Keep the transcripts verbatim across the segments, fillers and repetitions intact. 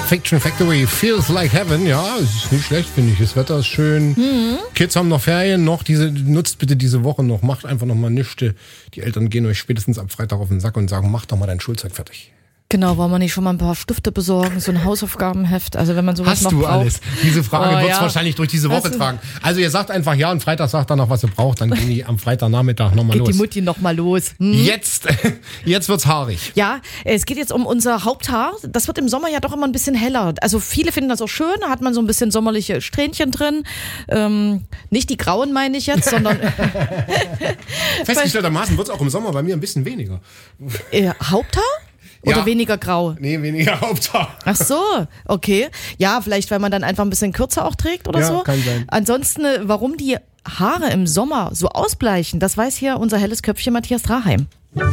Fiction Factory, Feels Like Heaven. Ja, es ist nicht schlecht, finde ich. Das Wetter ist schön. Mhm. Kids haben noch Ferien noch. Diese, nutzt bitte diese Woche noch. Macht einfach noch mal nichts. Die Eltern gehen euch spätestens ab Freitag auf den Sack und sagen, mach doch mal dein Schulzeug fertig. Genau, wollen wir nicht schon mal ein paar Stifte besorgen, so ein Hausaufgabenheft, also wenn man sowas Hast noch du braucht. alles? Diese Frage Oh, wird es ja. wahrscheinlich durch diese Woche Hast du- tragen. Also ihr sagt einfach ja und Freitag sagt er noch, was ihr braucht, dann gehen die am Freitagnachmittag nochmal Geht los. die Mutti noch mal los. Hm? Jetzt, jetzt wird's haarig. Ja, es geht jetzt um unser Haupthaar. Das wird im Sommer ja doch immer ein bisschen heller. Also viele finden das auch schön, da hat man so ein bisschen sommerliche Strähnchen drin. Ähm, nicht die grauen meine ich jetzt, sondern Festgestelltermaßen wird's auch im Sommer bei mir ein bisschen weniger. äh, Haupthaar? Oder Ja. weniger grau? Nee, weniger Haupthaar. Ach so, okay. Ja, vielleicht, weil man dann einfach ein bisschen kürzer auch trägt oder Ja, so. kann sein. Ansonsten, äh, warum die Haare im Sommer so ausbleichen, das weiß hier unser helles Köpfchen Matthias Draheim.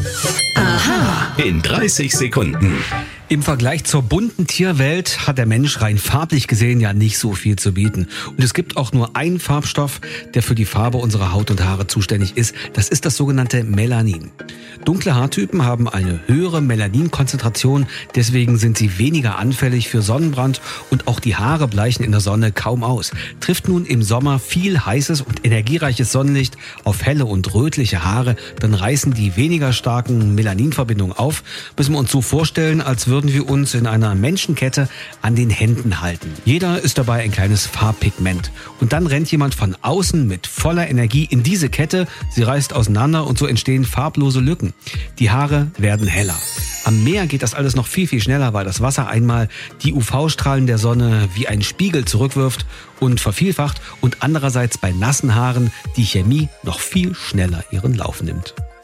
In dreißig Sekunden. Im Vergleich zur bunten Tierwelt hat der Mensch rein farblich gesehen ja nicht so viel zu bieten. Und es gibt auch nur einen Farbstoff, der für die Farbe unserer Haut und Haare zuständig ist. Das ist das sogenannte Melanin. Dunkle Haartypen haben eine höhere Melaninkonzentration, deswegen sind sie weniger anfällig für Sonnenbrand und auch die Haare bleichen in der Sonne kaum aus. Trifft nun im Sommer viel heißes und energiereiches Sonnenlicht auf helle und rötliche Haare, dann reißen die weniger starken Melaninverbindungen auf. Müssen wir uns so vorstellen, als würden wir uns in einer Menschenkette an den Händen halten. Jeder ist dabei ein kleines Farbpigment. Und dann rennt jemand von außen mit voller Energie in diese Kette. Sie reißt auseinander und so entstehen farblose Lücken. Die Haare werden heller. Am Meer geht das alles noch viel, viel schneller, weil das Wasser einmal die U V-Strahlen der Sonne wie ein Spiegel zurückwirft und vervielfacht und andererseits bei nassen Haaren die Chemie noch viel schneller ihren Lauf nimmt.